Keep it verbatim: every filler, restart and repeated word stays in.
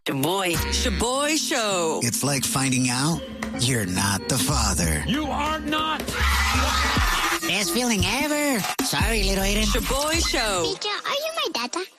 Shaboy. Shaboy Show. It's like finding out you're not the father. You are not. Best feeling ever. Sorry, little Aiden. Shaboy Show. Teacher, are you my data?